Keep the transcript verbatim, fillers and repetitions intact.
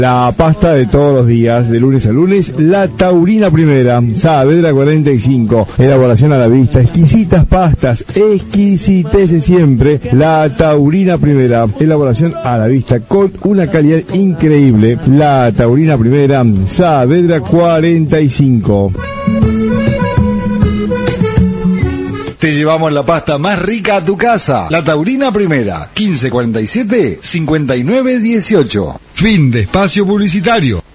La pasta de todos los días, de lunes a lunes, la Taurina Primera, Saavedra cuarenta y cinco, elaboración a la vista, exquisitas pastas, exquisitez siempre, la Taurina Primera, elaboración a la vista con una calidad increíble, la Taurina Primera, Saavedra cuarenta y cinco. Te llevamos la pasta más rica a tu casa. La Taurina Primera, quince cuarenta y siete, cincuenta y nueve dieciocho. Fin de espacio publicitario.